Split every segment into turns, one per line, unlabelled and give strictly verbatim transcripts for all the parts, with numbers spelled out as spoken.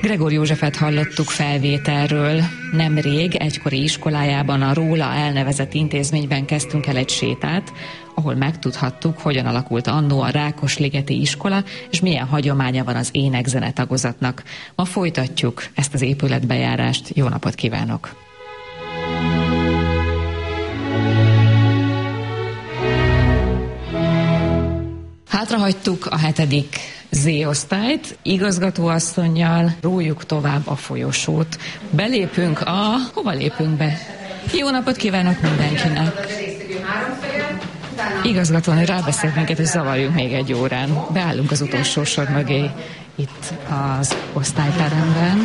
Gregor Józsefet hallottuk felvételről. Nemrég egykori iskolájában, a róla elnevezett intézményben kezdtünk el egy sétát, ahol megtudhattuk, hogyan alakult annó a Rákosligeti iskola, és milyen hagyománya van az ének-zene tagozatnak. Ma folytatjuk ezt az épületbejárást. Jó napot kívánok! Hátrahagytuk a hetedik Z-osztályt, igazgatóasszonnyal rójuk tovább a folyosót. Belépünk a... Hova lépünk be? Jó napot kívánok mindenkinek! Igazgatónő rábeszélt minket, hogy zavarjunk még egy órán. Beállunk az utolsó sor mögé itt az osztályteremben.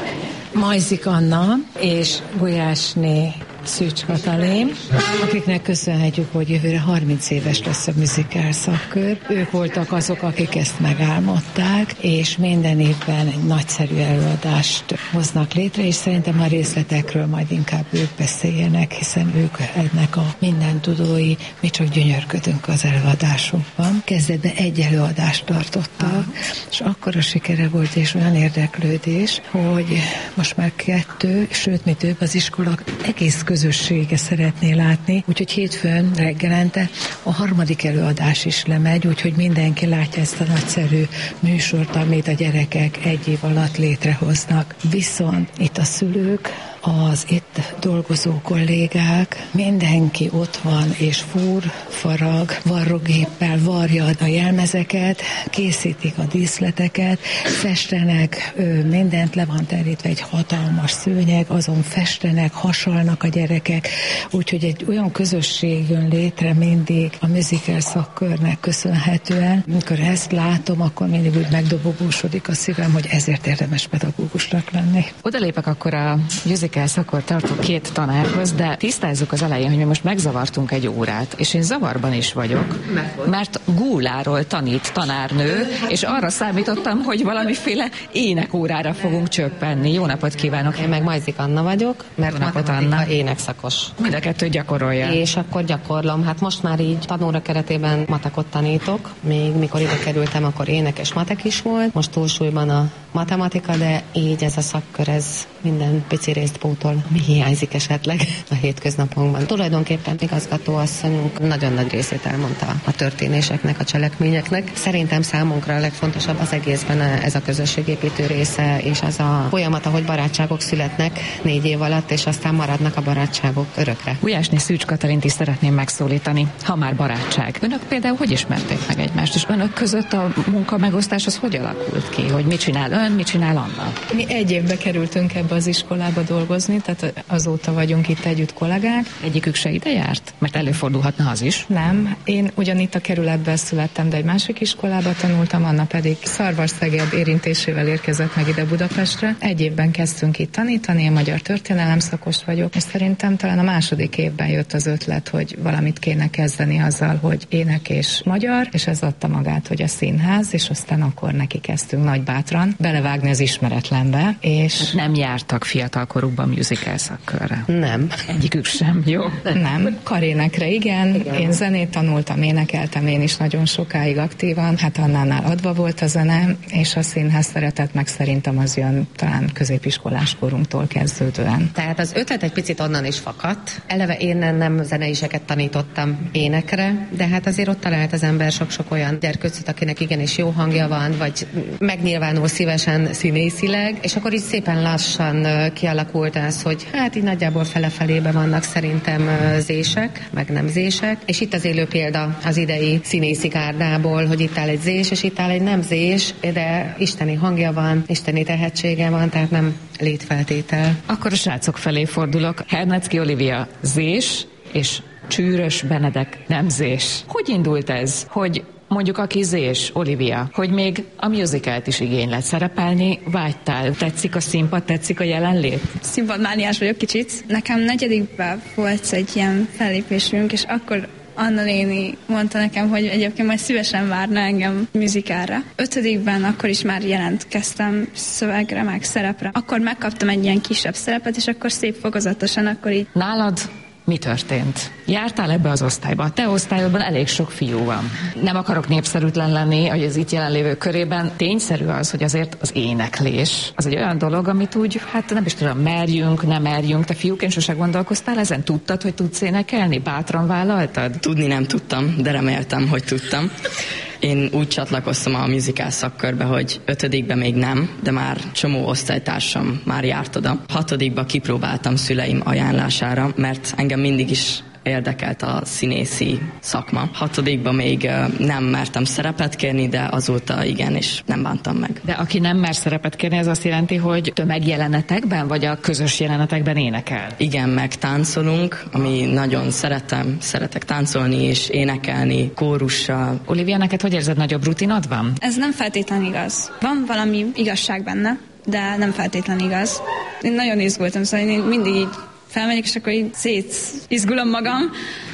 Majzik Anna és Gulyásné Szűcs Katalin, akiknek köszönhetjük, hogy jövőre harminc éves lesz a musical szakkör. Ők voltak azok, akik ezt megálmodták, és minden évben egy nagyszerű előadást hoznak létre, és szerintem a részletekről majd inkább ők beszéljenek, hiszen ők ennek a mindentudói, mi csak gyönyörködünk az előadásokban. Kezdetben egy előadást tartottak, és akkora sikere volt, és olyan érdeklődés, hogy most már kettő, sőt, mi több, az iskola egész közössége szeretné látni, úgyhogy hétfőn reggelente a harmadik előadás is lemegy, úgyhogy mindenki látja ezt a nagyszerű műsort, amit a gyerekek egy év alatt létrehoznak. Viszont itt a szülők, az itt dolgozó kollégák, mindenki ott van, és fúr, farag, varrógéppel varja a jelmezeket, készítik a díszleteket, festenek, mindent le van terítve egy hatalmas szőnyeg, azon festenek, hasalnak a gyerekek, úgyhogy egy olyan közösség jön létre mindig a musical szakkörnek köszönhetően. Amikor ezt látom, akkor mindig úgy megdobogósodik a szívem, hogy ezért érdemes pedagógusnak lenni.
Oda lépek akkor a musical szakor tartó két tanárhoz, de tisztázzuk az elején, hogy mi most megzavartunk egy órát, és én zavarban is vagyok, mert gúláról tanít tanárnő, és arra számítottam, hogy valamiféle énekórára fogunk csöppenni. Jó napot kívánok!
Én meg Majzik Anna vagyok, mert matematika énekszakos.
Mind a kettőt gyakorolja.
És akkor gyakorlom. Hát most már így tanóra keretében matekot tanítok. Még mikor ide kerültem, akkor ének és matek is volt. Most túlsúlyban a matematika, de így ez a szakkör, ez minden pici részt pótol, mi hiányzik esetleg a hétköznapokban. Tulajdonképpen igazgatóasszonyunk nagyon nagy részét elmondta a történéseknek, a cselekményeknek. Szerintem számunkra a legfontosabb az egészben ez a közösségépítő része, és az a folyamat, ahogy barátságok születnek négy év alatt, és aztán maradnak a barátságok örökre.
Gulyásné Szűcs Katalint is szeretném megszólítani, ha már barátság. Önök például hogy ismerték meg egymást, és önök között a munkamegosztás az hogy alakult ki, hogy mit csinál ön, mit csinál Anna?
Mi egy évbe kerültünk ebbe az iskolába dolgozni, tehát azóta vagyunk itt együtt kollégák.
Egyikük se ide járt? Mert előfordulhatna az is.
Nem, én ugyanitt a kerületben születtem, de egy másik iskolába tanultam, Anna pedig Szarvas-Szeged érintésével érkezett meg ide Budapestre. Egy évben kezdtünk itt tanítani, én magyar történelem szakos vagyok, és szerintem talán a második évben jött az ötlet, hogy valamit kéne kezdeni azzal, hogy ének és magyar, és ez adta magát, hogy a színház, és aztán akkor neki kezdtünk nagy bátran belevágni az ismeretlenbe, és
nem jártak fiatalkorukban musical szakkörre.
Nem.
Egyikük sem, jó?
Nem. Karénekre igen. igen. Én zenét tanultam, énekeltem én is nagyon sokáig aktívan. Hát Annánál adva volt a zene, és a színház szeretet meg szerintem az jön talán középiskolás korunktól kezdődően.
Tehát az ötlet egy picit onnan is fakadt. Eleve én nem zeneiseket tanítottam énekre, de hát azért ott talált az ember sok-sok olyan gyerkőcöt, akinek igenis jó hangja van, vagy megnyilvánul szívesen színészileg, és akkor így szépen lassan kialakult az, hogy hát így nagyjából fele-felébe vannak szerintem zések, meg nem zések, és itt az élő példa az idei színészi gárdából, hogy itt áll egy zés, és itt áll egy nem zés, de isteni hangja van, isteni tehetsége van, tehát nem létfeltétel.
Akkor a srácok felé fordulok. Hernecki Olivia zés, és Csűrös Benedek nem zés. Hogy indult ez, hogy mondjuk a kizés, Olivia, hogy még a musicalt is igénylett szerepelni, vágytál? Tetszik a színpad, tetszik a jelenlét?
Színpadmániás vagyok kicsit. Nekem negyedikben volt egy ilyen fellépésünk, és akkor Anna néni mondta nekem, hogy egyébként majd szívesen várna engem musicalre. Ötödikben akkor is már jelentkeztem szövegre, meg szerepre. Akkor megkaptam egy ilyen kisebb szerepet, és akkor szép fokozatosan, akkor így...
Nálad Mi történt? Jártál ebbe az osztályba? A te osztályodban elég sok fiú van. Nem akarok népszerűtlen lenni, hogy az itt jelenlévő körében. Tényszerű az, hogy azért az éneklés az egy olyan dolog, amit úgy, hát nem is tudom, merjünk, nem merjünk. Te fiúként sose gondolkoztál ezen? Tudtad, hogy tudsz énekelni? Bátran vállaltad?
Tudni nem tudtam, de reméltem, hogy tudtam. Én úgy csatlakoztam a musical szakkörbe, hogy ötödikben még nem, de már csomó osztálytársam már járt oda. Hatodikban kipróbáltam szüleim ajánlására, mert engem mindig is érdekelt a színészi szakma. Hatodikban még nem mertem szerepet kérni, de azóta igen, és nem bántam meg.
De aki nem mer szerepet kérni, ez azt jelenti, hogy tömegjelenetekben, vagy a közös jelenetekben énekel?
Igen, meg táncolunk, ami nagyon szeretem. Szeretek táncolni és énekelni, kórussal.
Olivia, neked hogy érzed, nagyobb rutinod van?
Ez nem feltétlen igaz. Van valami igazság benne, de nem feltétlen igaz. Én nagyon izgultam, szóval én mindig így felmegyek, és akkor így szétizgulom magam.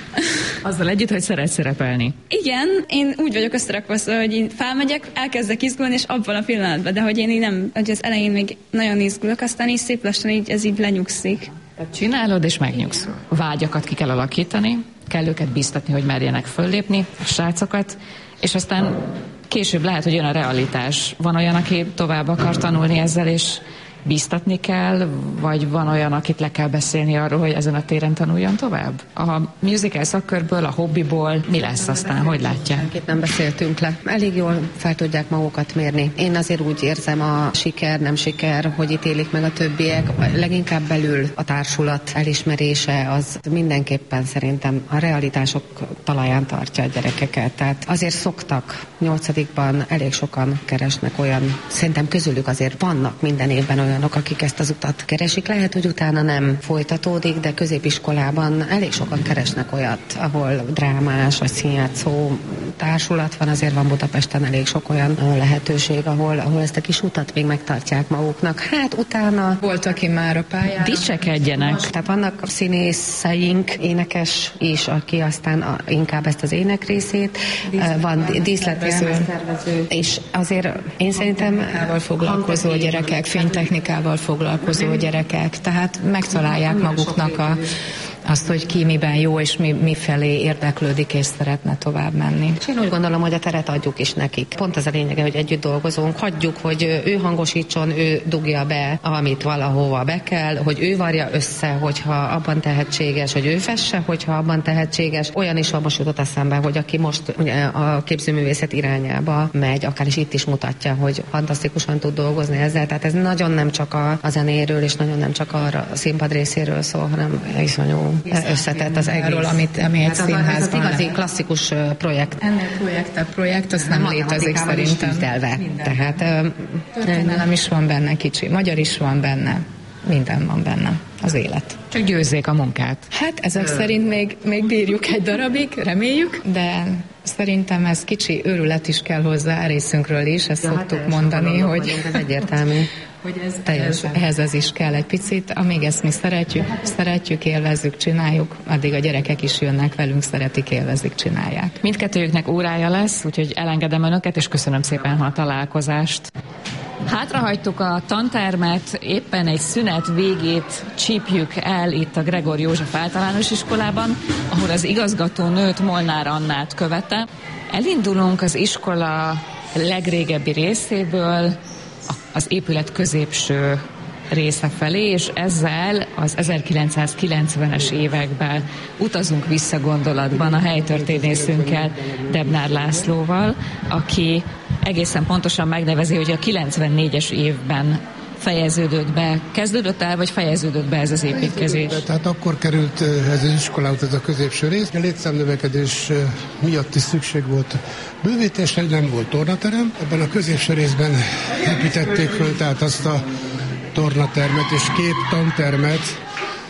Azzal együtt, hogy szeretsz szerepelni.
Igen, én úgy vagyok összerakva, szóval, hogy én felmegyek, elkezdek izgulni, és abban a pillanatban, de hogy én így nem, hogy az elején még nagyon izgulok, aztán így szép lassan így, ez így lenyugszik.
Tehát csinálod, és megnyugszol. Vágyakat ki kell alakítani, kell őket biztatni, hogy merjenek föllépni, a srácokat, és aztán később lehet, hogy jön a realitás. Van olyan, aki tovább akar tanulni ezzel, és bíztatni kell, vagy van olyan, akit le kell beszélni arról, hogy ezen a téren tanuljon tovább? A musical szakkörből, a hobbiból mi lesz aztán? Hogy látják?
Itt nem beszéltünk le. Elég jól fel tudják magukat mérni. Én azért úgy érzem, a siker, nem siker, hogy ítélik meg a többiek. Leginkább belül a társulat elismerése az mindenképpen szerintem a realitások talaján tartja a gyerekeket. Tehát azért szoktak, nyolcadikban elég sokan keresnek olyan, szerintem közülük azért vannak minden évben olyan, akik ezt az utat keresik. Lehet, hogy utána nem folytatódik, de középiskolában elég sokan keresnek olyat, ahol drámás vagy színjátszó társulat van, azért van Budapesten elég sok olyan lehetőség, ahol, ahol ezt a kis utat még megtartják maguknak. Hát utána...
Volt, aki már a pályára.
Dicsekedjenek.
Tehát vannak színészeink, énekes is, aki aztán a, inkább ezt az ének részét, Díszlet, van díszlettervező, és azért én szerintem...
foglalkozó gyerekek, fénytechnikával foglalkozó gyerekek, tehát megtalálják maguknak a, azt, hogy ki miben jó, és mi, mi felé érdeklődik, és szeretne tovább menni.
És én úgy gondolom, hogy a teret adjuk is nekik. Pont az a lényege, hogy együtt dolgozunk, hagyjuk, hogy ő hangosítson, ő dugja be, amit valahova be kell, hogy ő varja össze, hogyha abban tehetséges, hogy ő fesse, hogyha abban tehetséges. Olyan is van, most jutott eszembe, hogy aki most ugye, a képzőművészet irányába megy, akár is itt is mutatja, hogy fantasztikusan tud dolgozni ezzel. Tehát ez nagyon nem csak a, a zenéről, és nagyon nem csak arra a színpad részéről szól, hanem iszonyú összetett az egész.
Arról, amit, ami egy
hát
színházban.
Ez az igazi klasszikus projekt.
Ennél projektebb projekt, az nem, nem létezik szerintem.
Tehát
történelem is van benne kicsi, magyar is van benne, minden van benne, az élet.
Csak győzzék a munkát.
Hát ezek szerint még, még bírjuk egy darabig, reméljük, de szerintem ez kicsi őrület is kell hozzá részünkről is, ezt ja, szoktuk hát mondani, hogy...
Ez egyértelmű.
hogy ez, ez, ehhez ez is kell egy picit, amíg ezt mi szeretjük, szeretjük, élvezzük, csináljuk, addig a gyerekek is jönnek velünk, szeretik, élvezik, csinálják.
Mindkettőjüknek órája lesz, úgyhogy elengedem önöket, és köszönöm szépen a találkozást. Hátrahagytuk a tantermet, éppen egy szünet végét csípjük el itt a Gregor József általános iskolában, ahol az igazgató nőt, Molnár Annát követte. Elindulunk az iskola legrégebbi részéből, az épület középső része felé, és ezzel az ezerkilencszázkilencvenes években utazunk vissza gondolatban a helytörténészünkkel, Debnár Lászlóval, aki egészen pontosan megnevezi, hogy a kilencvennégyes évben fejeződött be, kezdődött el, vagy fejeződött be ez az építkezés?
Tehát akkor került ez az iskolához ez a középső rész. A létszámnövekedés miatt is szükség volt bővítésre, nem volt tornaterem. Ebben a középső részben építették föl tehát azt a tornatermet és két tantermet,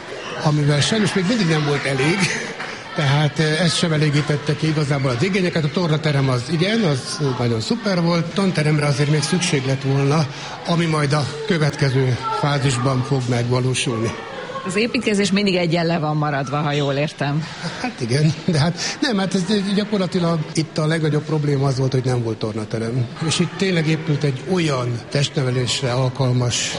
amivel sajnos még mindig nem volt elég. Tehát ez sem elégítette ki igazából az igényeket. A tornaterem az igen, az nagyon szuper volt. Tanteremre azért még szükség lett volna, ami majd a következő fázisban fog megvalósulni.
Az építkezés mindig egyen le van maradva, ha jól értem.
Hát igen, de hát nem, hát ez gyakorlatilag itt a legnagyobb probléma az volt, hogy nem volt tornaterem. És itt tényleg épült egy olyan testnevelésre alkalmas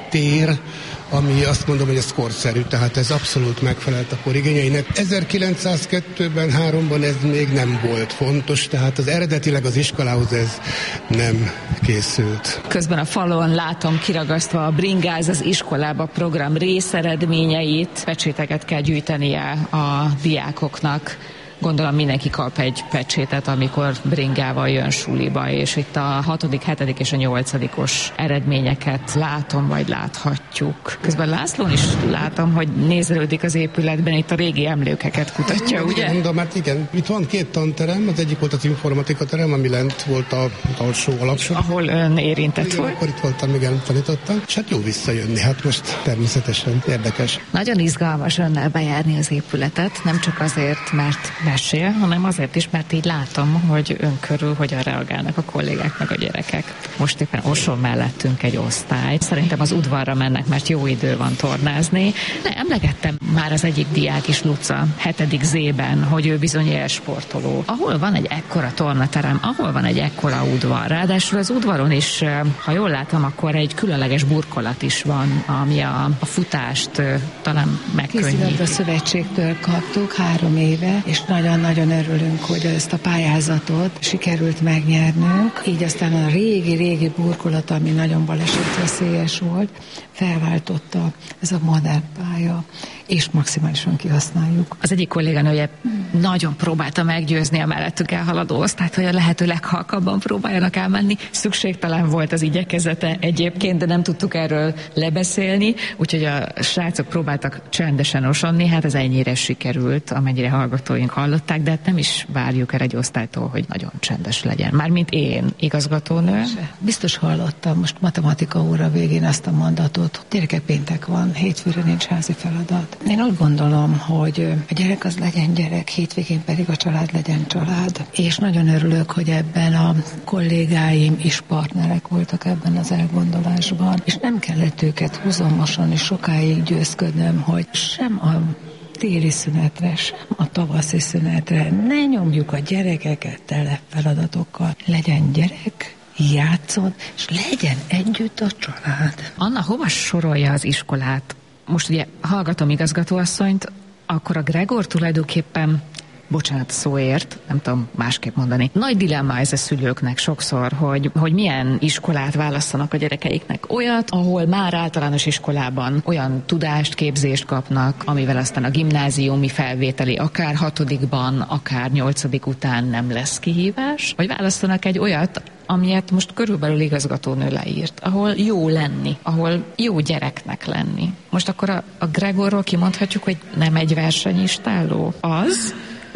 tér, ami azt mondom, hogy ez korszerű, tehát ez abszolút megfelelt a kor igényeinek. ezerkilencszázkettőben, háromban ez még nem volt fontos, tehát az eredetileg az iskolához ez nem készült.
Közben a falon látom kiragasztva a Bringáz az iskolába program részeredményeit, pecséteket kell gyűjtenie a diákoknak. Gondolom mindenki kap egy pecsétet, amikor bringával jön suliba, és itt a hatodik, hetedik és a nyolcadikos eredményeket látom, vagy láthatjuk. Közben Lászlón is látom, hogy nézelődik az épületben, itt a régi emlékeket kutatja, ugye?
Igen, de mert igen, itt van két tanterem, az egyik volt az informatika terem, ami lent volt a alsó alapsor.
Ahol ön érintett
igen,
volt.
Akkor itt voltam, igen, tanítottam, és hát jó visszajönni, hát most természetesen érdekes.
Nagyon izgalmas önnel bejárni az épületet, nem csak azért, mert mesél, hanem azért is, mert így látom, hogy ön körül hogyan reagálnak a kollégák meg a gyerekek. Most éppen Orson mellettünk egy osztály. Szerintem az udvarra mennek, mert jó idő van tornázni. De emlegettem már az egyik diák is, Luca, hetedik Z-ben, hogy ő bizony élsportoló. Ahol van egy ekkora tornaterem, ahol van egy ekkora udvar. Ráadásul az udvaron is, ha jól látom, akkor egy különleges burkolat is van, ami a, a futást talán megkönnyíti.
Kézilabda szövetségtől kaptuk három éve, és nagyon-nagyon örülünk, hogy ezt a pályázatot sikerült megnyernünk. Így aztán a régi-régi burkolat, ami nagyon balesetveszélyes volt, felváltotta ez a modern pálya, és maximálisan kihasználjuk.
Az egyik kolléganője nagyon próbálta meggyőzni a mellettük elhaladó osztályt, hogy a lehető leghalkabban próbáljanak elmenni. Szükségtelen volt az igyekezete egyébként, de nem tudtuk erről lebeszélni, úgyhogy a srácok próbáltak csendesen osonni, hát ez ennyire sikerült, amennyire hallgatóink hallották, de hát nem is várjuk el egy osztálytól, hogy nagyon csendes legyen. Mármint én, igazgatónő.
Biztos hallottam most matematika óra végén azt a mondatot, gyerekek, péntek van, hétfőre nincs házi feladat. Én úgy gondolom, hogy a gyerek az legyen gyerek, hétvégén pedig a család legyen család. És nagyon örülök, hogy ebben a kollégáim is partnerek voltak ebben az elgondolásban, és nem kellett őket húzamosan és sokáig győzködnöm, hogy sem a téli szünetre, sem a tavaszi szünetre ne nyomjuk a gyerekeket tele feladatokkal. Legyen gyerek, játszon, és legyen együtt a család.
Anna, hova sorolja az iskolát? Most ugye hallgatom igazgatóasszonyt, akkor a Gregor tulajdonképpen, bocsánat szóért, nem tudom másképp mondani, nagy dilemma ez a szülőknek sokszor, hogy, hogy milyen iskolát választanak a gyerekeiknek. Olyat, ahol már általános iskolában olyan tudást, képzést kapnak, amivel aztán a gimnáziumi felvételi akár hatodikban, akár nyolcadik után nem lesz kihívás, vagy választanak egy olyat, amilyet most körülbelül igazgatónő leírt, ahol jó lenni, ahol jó gyereknek lenni. Most akkor a, a Gregorról kimondhatjuk, hogy nem egy versenyistálló? Az?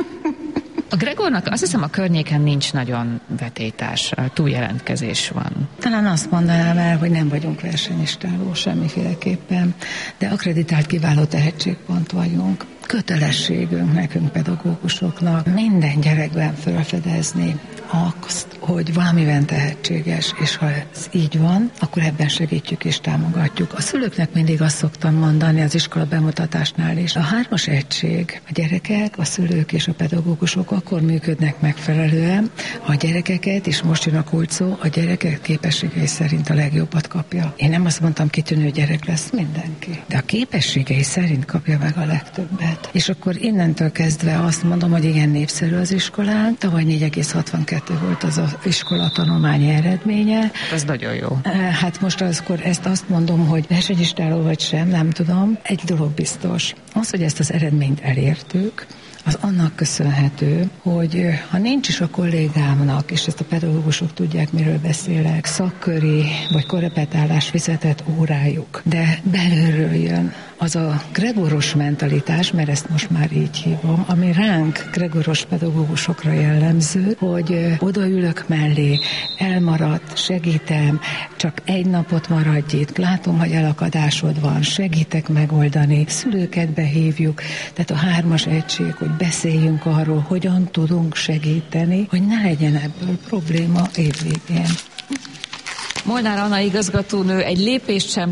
A Gregornak azt hiszem a környéken nincs nagyon vetélytárs, túljelentkezés van.
Talán azt mondanám el, hogy nem vagyunk versenyistáló semmiféleképpen, de akreditált kiváló tehetségpont vagyunk. Kötelességünk nekünk pedagógusoknak minden gyerekben felfedezni azt, hogy valamiben tehetséges, és ha ez így van, akkor ebben segítjük és támogatjuk. A szülőknek mindig azt szoktam mondani az iskola bemutatásnál is. A hármas egység, a gyerekek, a szülők és a pedagógusok akkor működnek megfelelően, ha a gyerekeket, és most jön a kulcs szó, a gyerekek képességei szerint a legjobbat kapja. Én nem azt mondtam, kitűnő gyerek lesz mindenki, de a képességei szerint kapja meg a legtöbbet. És akkor innentől kezdve azt mondom, hogy igen népszerű az iskolán. Tavaly négy egész hatvankettő volt az az iskola tanulmányi eredménye.
Ez nagyon jó.
Hát most azkor ezt azt mondom, hogy versenyistáló vagy sem, nem tudom. Egy dolog biztos. Az, hogy ezt az eredményt elértük, az annak köszönhető, hogy ha nincs is a kollégámnak, és ezt a pedagógusok tudják, miről beszélek, szakköri vagy korrepetálás fizetett órájuk, de belülről jön az a gregoros mentalitás, mert ezt most már így hívom, ami ránk gregoros pedagógusokra jellemző, hogy odaülök mellé, elmaradt, segítem, csak egy napot maradj itt, látom, hogy elakadásod van, segítek megoldani, szülőket behívjuk, tehát a hármas egység, hogy beszéljünk arról, hogyan tudunk segíteni, hogy ne legyen ebből probléma évvégén.
Molnár Anna igazgatónő egy lépést sem